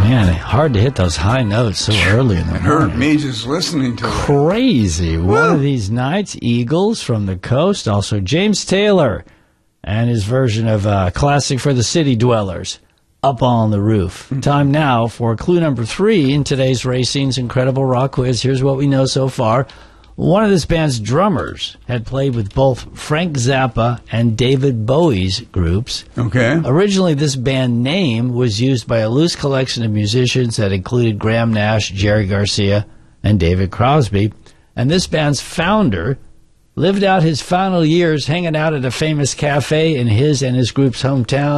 Man, hard to hit those high notes so early in the morning. Hurt me just listening to it. Crazy. One of these nights, Eagles from the Coast. Also, James Taylor and his version of a classic for the city dwellers, Up on the Roof. Time now for clue number 3 in today's Racing's Incredible Rock Quiz. Here's what we know so far. One of this band's drummers had played with both Frank Zappa and David Bowie's groups. Okay. Originally, this band name was used by a loose collection of musicians that included Graham Nash, Jerry Garcia, and David Crosby. And this band's founder lived out his final years hanging out at a famous cafe in his and his group's hometown.